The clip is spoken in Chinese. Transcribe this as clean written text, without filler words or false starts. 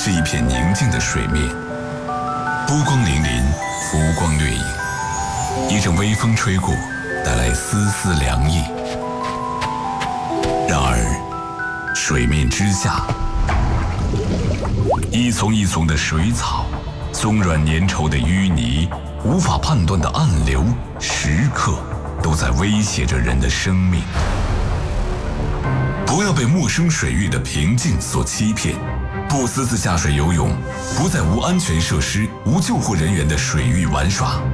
是一片宁静的水面，波光粼粼，浮光掠影。一阵微风吹过，带来丝丝凉意。然而，水面之下，一丛一丛的水草，松软粘稠的淤泥，无法判断的暗流，时刻都在威胁着人的生命。不要被陌生水域的平静所欺骗，不私自下水游泳，不在无安全设施、无救护人员的水域玩耍。